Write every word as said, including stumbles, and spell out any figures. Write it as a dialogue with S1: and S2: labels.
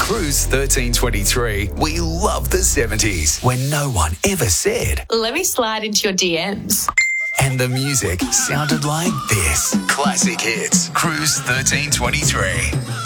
S1: Cruise thirteen twenty-three, we love the seventies, when no one ever said,
S2: "Let me slide into your D Ms."
S1: And the music sounded like this. Classic hits. Cruise thirteen twenty-three.